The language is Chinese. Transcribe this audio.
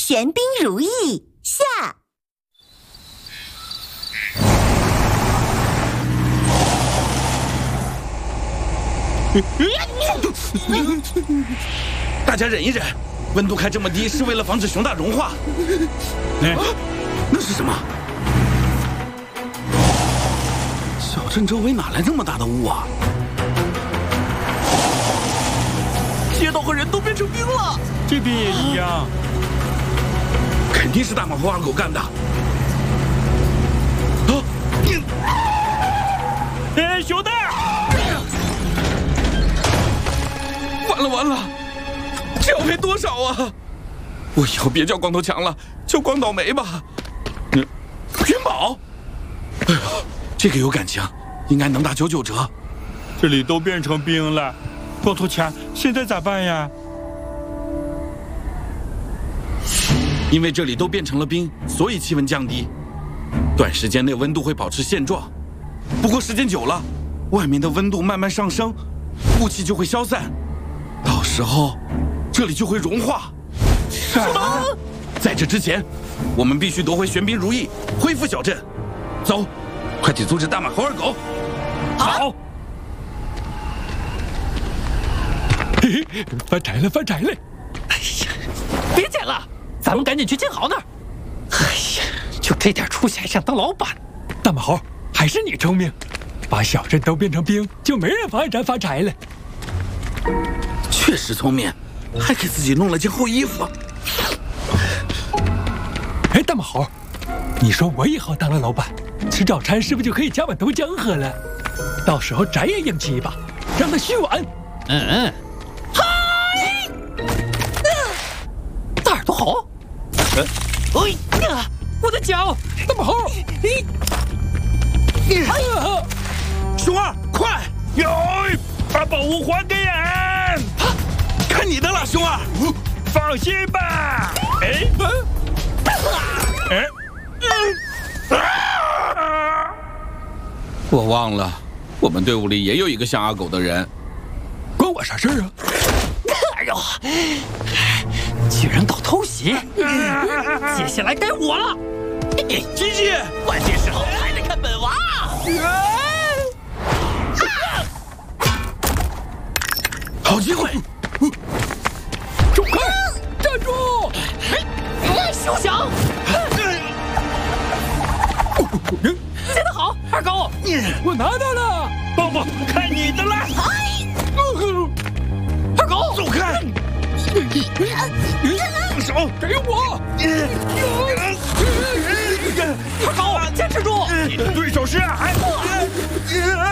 玄彬如意下。 大家忍一忍，温度开这么低是为了防止熊大融化。那是什么？小镇周围哪来这么大的雾啊？ 街道和人都变成冰了， 这边也一样。 肯定是大马猴二狗干的。 哎，熊大！ 完了，这要赔多少啊？我以后别叫光头强了，叫光倒霉吧。元宝，哎呦，这个有感情，应该能打99折。 这里都变成冰了，光头强，现在咋办呀？ 因为这里都变成了冰，所以气温降低，短时间内温度会保持现状。不过时间久了，外面的温度慢慢上升，雾气就会消散，到时候这里就会融化。 什么？ 在这之前，我们必须夺回玄彬如意，恢复小镇。走，快去阻止大马猴二狗。 好。嘿嘿，发财了，发财了！ 哎呀，别捡了，咱们赶紧去建豪那儿。哎呀，就这点出息还想当老板？ 大马猴，还是你聪明，把小镇都变成冰，就没人妨碍咱发财了。 确实聪明，还给自己弄了件厚衣服。 哎，大马猴，你说我以后当了老板，吃早餐是不是就可以加碗豆浆喝了？到时候咱也硬气一把，让他续碗。 嗨！大耳朵猴！我的脚！ 大马猴！ 熊二，快！ 把宝物还给俺！ 看你的了，熊二！ 放心吧。 我忘了，我们队伍里也有一个像阿狗的人。 关我啥事儿啊？ 哎呦，居然搞偷袭！接下来该我了。 吉吉， 关键时候还得看本王。 好机会！ 走开！站住！ 休想！接得好，二狗！ 我拿到了，棒棒，看你的了！ 二狗， 走开！ 放手，给我！ 二狗，坚持住！ 你的对手是俺。